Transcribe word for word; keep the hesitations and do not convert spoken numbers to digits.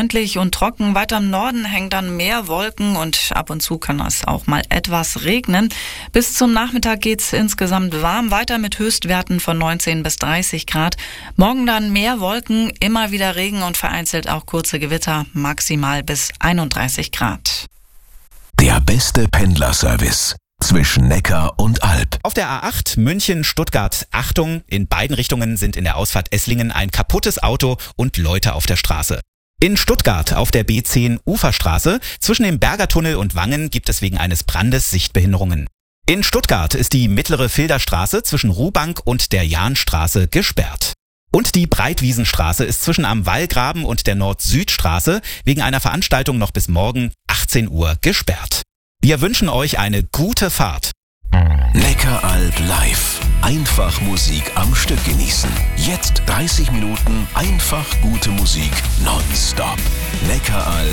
freundlich und trocken. Weiter im Norden hängen dann mehr Wolken und ab und zu kann es auch mal etwas regnen. Bis zum Nachmittag geht's insgesamt warm weiter mit Höchstwerten von neunzehn bis dreißig Grad. Morgen dann mehr Wolken, immer wieder Regen und vereinzelt auch kurze Gewitter, maximal bis einunddreißig Grad. Der beste Pendlerservice zwischen Neckar und Alb. Auf der A acht München-Stuttgart. Achtung, in beiden Richtungen sind in der Ausfahrt Esslingen ein kaputtes Auto und Leute auf der Straße. In Stuttgart auf der B zehn Uferstraße zwischen dem Bergertunnel und Wangen gibt es wegen eines Brandes Sichtbehinderungen. In Stuttgart ist die mittlere Filderstraße zwischen Ruhbank und der Jahnstraße gesperrt. Und die Breitwiesenstraße ist zwischen am Wallgraben und der Nord-Süd-Straße wegen einer Veranstaltung noch bis morgen achtzehn Uhr gesperrt. Wir wünschen euch eine gute Fahrt. Neckaralb live. Einfach Musik am Stück genießen. Jetzt dreißig Minuten einfach gute Musik nonstop. Neckaralb